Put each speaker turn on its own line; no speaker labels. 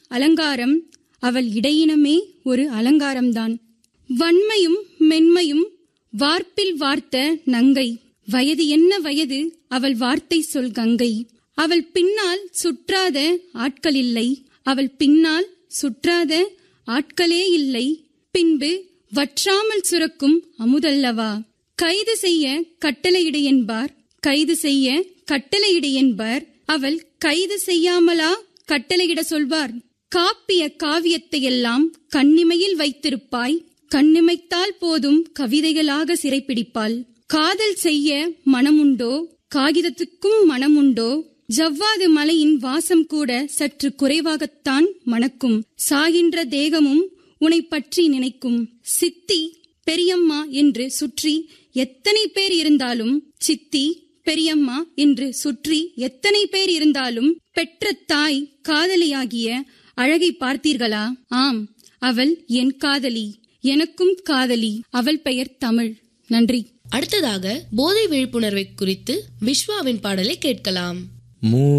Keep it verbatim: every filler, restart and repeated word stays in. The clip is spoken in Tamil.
அலங்காரம், அவள் இடையினமே ஒரு அலங்காரம்தான். வன்மையும் மென்மையும் வார்ப்பில் வார்த்த நங்கை, வயது என்ன வயது அவள் வார்த்தை சொல் கங்கை. அவள் பின்னால் சுற்றாத ஆட்கள் இல்லை, அவள் பின்னால் சுற்றாத ஆட்களே இல்லை. பின்பு வற்றாமல் சுரக்கும் அமுதல்லவா. கைது செய்ய கட்டளையிடு என்பார், கைது செய்ய கட்டளையிடு என்பார். அவள் கைது செய்யாமலா கட்டளையிட சொல்வார். காப்பிய காவியத்தையெல்லாம் கண்ணிமையில் வைத்திருப்பாய், கண்ணிமைத்தால் போதும் கவிதைகளாக சிறைப்பிடிப்பாள். காதல் செய்ய மனமுண்டோ, காகிதத்துக்கும் மனமுண்டோ. ஜவ்வாது மலையின் வாசம் கூட சற்று குறைவாகத்தான் மணக்கும். சாகின்ற தேகமும் உன்னை பற்றி நினைக்கும். சித்தி பெரியம்மா என்று சுற்றி எத்தனை பேர் இருந்தாலும், சித்தி பெரியம்மா என்று சுற்றி எத்தனை பேர் இருந்தாலும், பெற்ற தாய் காதலியாகிய அழகை பார்த்தீர்களா? ஆம், அவள் என் காதலி, எனக்கும் காதலி. அவள் பெயர் தமிழ். நன்றி.
அடுத்ததாக போதை விழிப்புணர்வை குறித்து விஸ்வாவின் பாடலை கேட்கலாம்.